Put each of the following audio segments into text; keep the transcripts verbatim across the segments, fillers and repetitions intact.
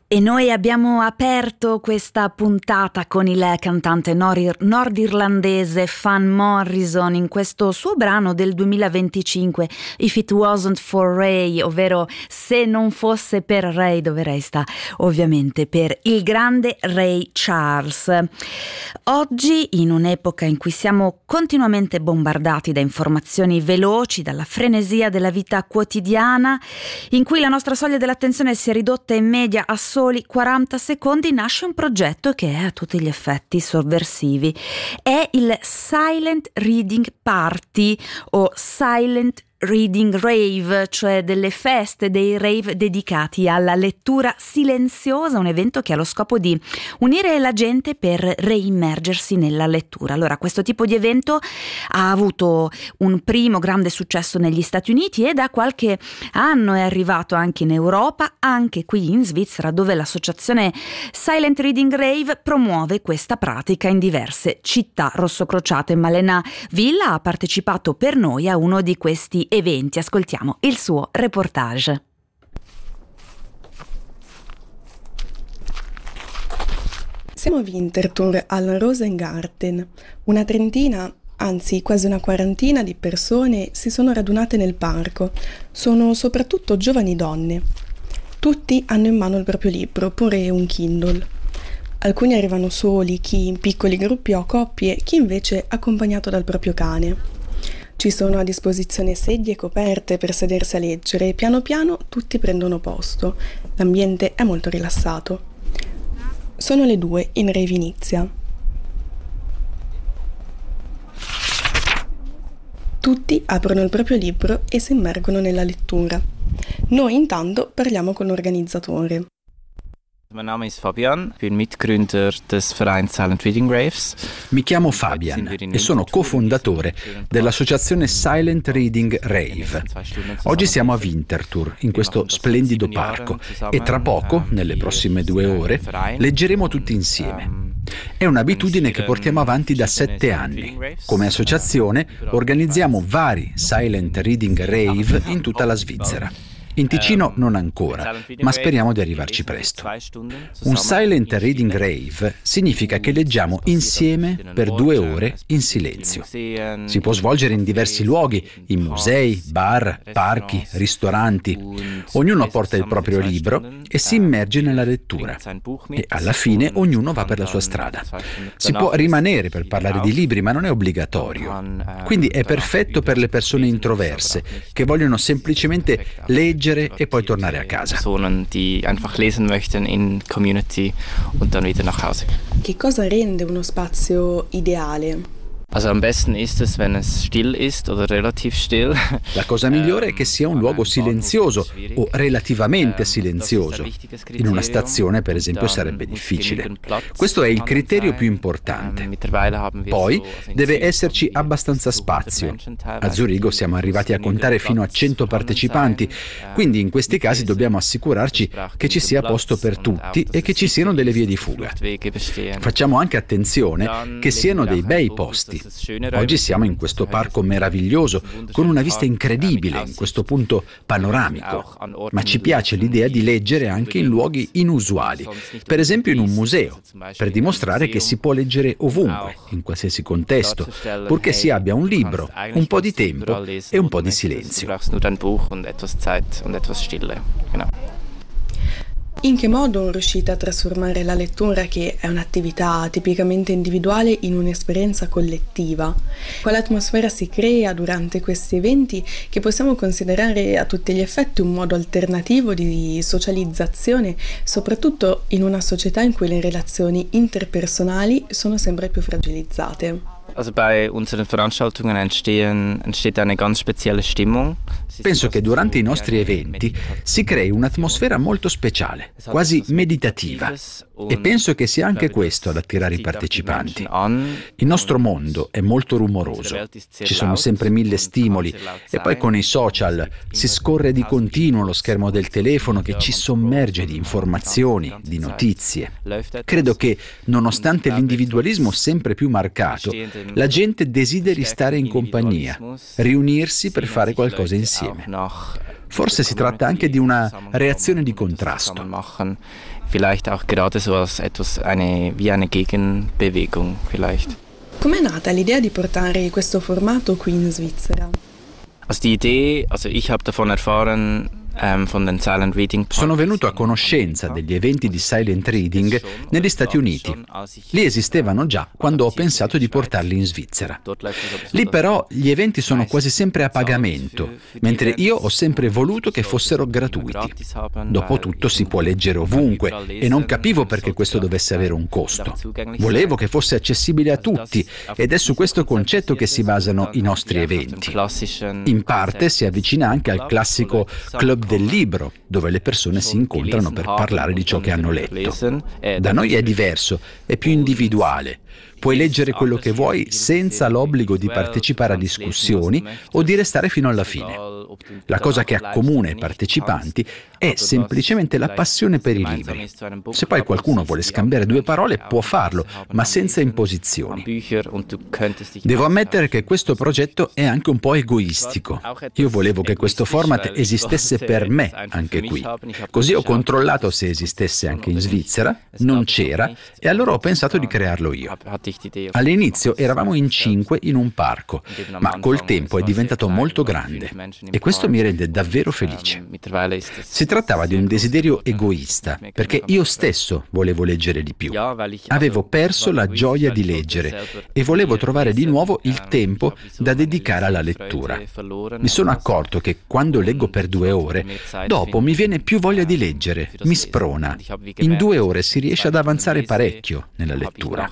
E noi abbiamo aperto questa puntata con il cantante nor- nordirlandese Van Morrison in questo suo brano del duemilaventicinque, If It Wasn't for Ray, ovvero se non fosse per Ray, dove Ray sta ovviamente per il grande Ray Charles. Oggi, in un'epoca in cui siamo continuamente bombardati da informazioni veloci, dalla frenesia della vita quotidiana, in cui la nostra soglia dell'attenzione si è ridotta in media a soli quaranta secondi, nasce un progetto che è a tutti gli effetti sovversivi. È il Silent Reading Party o Silent Reading Rave, cioè delle feste, dei rave dedicati alla lettura silenziosa, un evento che ha lo scopo di unire la gente per reimmergersi nella lettura. Allora, questo tipo di evento ha avuto un primo grande successo negli Stati Uniti e da qualche anno è arrivato anche in Europa, anche qui in Svizzera, dove l'associazione Silent Reading Rave promuove questa pratica in diverse città rossocrociate. Malena Villa ha partecipato per noi a uno di questi eventi. Ascoltiamo il suo reportage. Siamo a Winterthur al Rosengarten. Una trentina, anzi quasi una quarantina di persone si sono radunate nel parco. Sono soprattutto giovani donne. Tutti hanno in mano il proprio libro, oppure un Kindle. Alcuni arrivano soli, chi in piccoli gruppi o coppie, chi invece accompagnato dal proprio cane. Ci sono a disposizione sedie e coperte per sedersi a leggere e piano piano tutti prendono posto. L'ambiente è molto rilassato. Sono le due, in rave inizia. Tutti aprono il proprio libro e si immergono nella lettura. Noi intanto parliamo con l'organizzatore. Mein Name ist Fabian, ich bin Mitgründer des Vereins Silent Reading Raves. Mi chiamo Fabian e sono cofondatore dell'associazione Silent Reading Rave. Oggi siamo a Winterthur, in questo splendido parco, e tra poco, nelle prossime due ore, leggeremo tutti insieme. È un'abitudine che portiamo avanti da sette anni. Come associazione organizziamo vari Silent Reading Rave in tutta la Svizzera. In Ticino non ancora, ma speriamo di arrivarci presto. Un Silent Reading Rave significa che leggiamo insieme per due ore in silenzio. Si può svolgere in diversi luoghi, in musei, bar, parchi, ristoranti. Ognuno porta il proprio libro e si immerge nella lettura. E alla fine ognuno va per la sua strada. Si può rimanere per parlare di libri, ma non è obbligatorio. Quindi è perfetto per le persone introverse che vogliono semplicemente leggere e poi tornare a casa. Personen die einfach lesen möchten in community und dann wieder nach Hause. Che cosa rende uno spazio ideale? Also am besten ist es, wenn es still ist oder relativ still. La cosa migliore è che sia un luogo silenzioso o relativamente silenzioso. In una stazione, per esempio, sarebbe difficile. Questo è il criterio più importante. Poi deve esserci abbastanza spazio. A Zurigo siamo arrivati a contare fino a cento partecipanti, quindi in questi casi dobbiamo assicurarci che ci sia posto per tutti e che ci siano delle vie di fuga. Facciamo anche attenzione che siano dei bei posti. Oggi siamo in questo parco meraviglioso, con una vista incredibile in questo punto panoramico, ma ci piace l'idea di leggere anche in luoghi inusuali, per esempio in un museo, per dimostrare che si può leggere ovunque, in qualsiasi contesto, purché si abbia un libro, un po' di tempo e un po' di silenzio. In che modo riuscite a trasformare la lettura, che è un'attività tipicamente individuale, in un'esperienza collettiva? Quale atmosfera si crea durante questi eventi che possiamo considerare a tutti gli effetti un modo alternativo di socializzazione, soprattutto in una società in cui le relazioni interpersonali sono sempre più fragilizzate? Also bei unseren Veranstaltungen entstehen, entsteht eine ganz spezielle Stimmung. Penso che durante i nostri eventi si crei un'atmosfera molto speciale, quasi meditativa, e penso che sia anche questo ad attirare i partecipanti. Il nostro mondo è molto rumoroso, ci sono sempre mille stimoli e poi con i social si scorre di continuo lo schermo del telefono che ci sommerge di informazioni, di notizie. Credo che, nonostante l'individualismo sempre più marcato, la gente desideri stare in compagnia, riunirsi per fare qualcosa insieme. Forse si tratta anche di una reazione di contrasto. Vielleicht auch gerade so als etwas eine wie eine Gegenbewegung vielleicht. Com'è nata l'idea di portare questo formato qui in Svizzera? Also die Idee, also ich habe davon erfahren um, von den Silent Reading. Sono venuto a conoscenza degli eventi di Silent Reading negli Stati Uniti. Lì esistevano già quando ho pensato di portarli in Svizzera. Lì però gli eventi sono quasi sempre a pagamento, mentre io ho sempre voluto che fossero gratuiti. Dopotutto si può leggere ovunque e non capivo perché questo dovesse avere un costo. Volevo che fosse accessibile a tutti ed è su questo concetto che si basano i nostri eventi. In parte si avvicina anche al classico club del libro, dove le persone si incontrano per parlare di ciò che hanno letto. Da noi è diverso, è più individuale. Puoi leggere quello che vuoi senza l'obbligo di partecipare a discussioni o di restare fino alla fine. La cosa che accomuna i partecipanti è semplicemente la passione per i libri. Se poi qualcuno vuole scambiare due parole può farlo, ma senza imposizioni. Devo ammettere che questo progetto è anche un po' egoistico. Io volevo che questo format esistesse per me anche qui. Così ho controllato se esistesse anche in Svizzera, non c'era, e allora ho pensato di crearlo io. All'inizio eravamo in cinque in un parco, ma col tempo è diventato molto grande e questo mi rende davvero felice. Si trattava di un desiderio egoista, perché io stesso volevo leggere di più. Avevo perso la gioia di leggere e volevo trovare di nuovo il tempo da dedicare alla lettura. Mi sono accorto che quando leggo per due ore, dopo mi viene più voglia di leggere, mi sprona. In due ore si riesce ad avanzare parecchio nella lettura.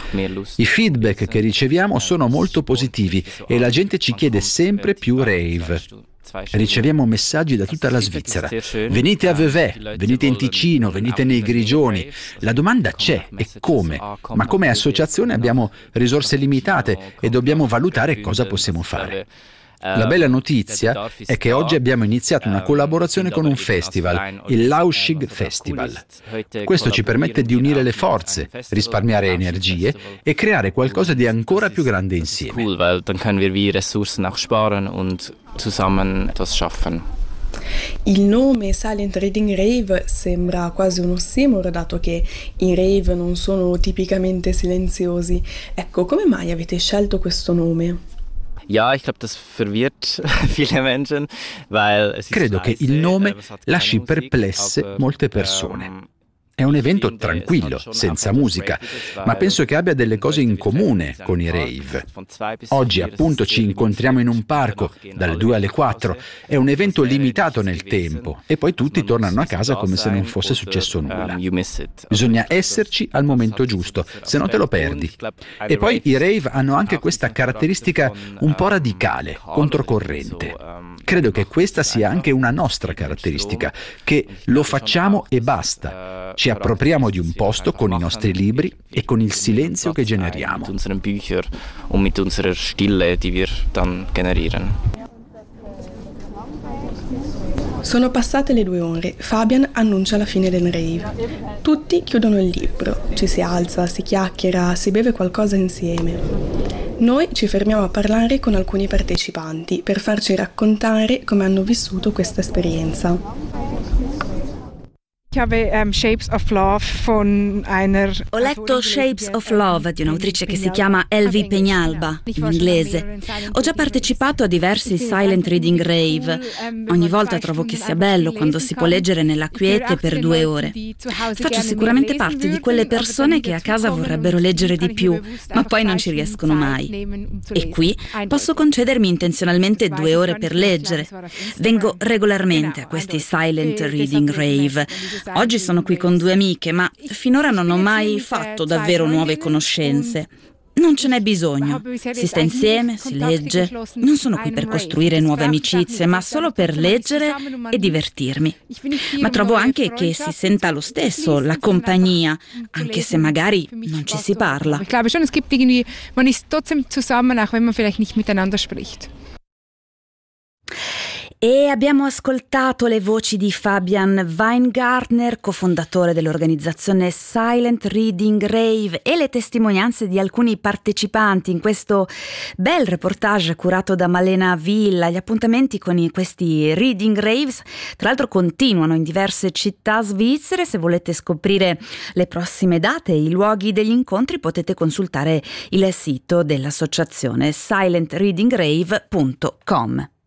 I feedback che riceviamo sono molto positivi e la gente ci chiede sempre più rave. Riceviamo messaggi da tutta la Svizzera. Venite a Vevey, venite in Ticino, venite nei Grigioni. La domanda c'è, e come? Ma come associazione abbiamo risorse limitate e dobbiamo valutare cosa possiamo fare. La bella notizia è che oggi abbiamo iniziato una collaborazione con un festival, il Lauschig Festival. Questo ci permette di unire le forze, risparmiare energie e creare qualcosa di ancora più grande insieme. Il nome Silent Reading Rave sembra quasi un ossimoro, dato che i rave non sono tipicamente silenziosi. Ecco, come mai avete scelto questo nome? Ja, ich glaube, das verwirrt viele Menschen, weil es Credo che il nome lasci perplesse molte persone. È un evento tranquillo, senza musica, ma penso che abbia delle cose in comune con i rave. Oggi appunto ci incontriamo in un parco, dalle due alle quattro, è un evento limitato nel tempo e poi tutti tornano a casa come se non fosse successo nulla. Bisogna esserci al momento giusto, se no te lo perdi. E poi i rave hanno anche questa caratteristica un po' radicale, controcorrente. Credo che questa sia anche una nostra caratteristica, che lo facciamo e basta. Ci appropriamo di un posto con i nostri libri e con il silenzio che generiamo. Sono passate le due ore, Fabian annuncia la fine del rave. Tutti chiudono il libro, ci si alza, si chiacchiera, si beve qualcosa insieme. Noi ci fermiamo a parlare con alcuni partecipanti per farci raccontare come hanno vissuto questa esperienza. Ho letto Shapes of Love di un'autrice che si chiama Elvi Peñalba, in inglese. Ho già partecipato a diversi Silent Reading Rave. Ogni volta trovo che sia bello quando si può leggere nella quiete per due ore. Faccio sicuramente parte di quelle persone che a casa vorrebbero leggere di più, ma poi non ci riescono mai. E qui posso concedermi intenzionalmente due ore per leggere. Vengo regolarmente a questi Silent Reading Rave. Oggi sono qui con due amiche, ma finora non ho mai fatto davvero nuove conoscenze. Non ce n'è bisogno. Si sta insieme, si legge. Non sono qui per costruire nuove amicizie, ma solo per leggere e divertirmi. Ma trovo anche che si senta lo stesso la compagnia, anche se magari non ci si parla. Ich glaube schon, es gibt irgendwie, man ist trotzdem zusammen, auch wenn man vielleicht nicht miteinander spricht. E abbiamo ascoltato le voci di Fabian Weingartner, cofondatore dell'organizzazione Silent Reading Rave, e le testimonianze di alcuni partecipanti in questo bel reportage curato da Malena Villa. Gli appuntamenti con questi Reading Raves, tra l'altro, continuano in diverse città svizzere. Se volete scoprire le prossime date e i luoghi degli incontri, potete consultare il sito dell'associazione silent reading rave punto com.